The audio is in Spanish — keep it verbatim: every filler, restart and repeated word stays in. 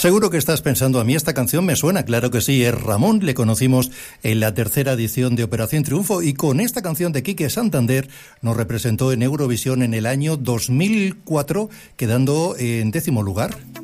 Seguro que estás pensando, a mí esta canción me suena, claro que sí, es Ramón, le conocimos en la tercera edición de Operación Triunfo y con esta canción de Quique Santander nos representó en Eurovisión en el año dos mil cuatro, quedando en décimo lugar.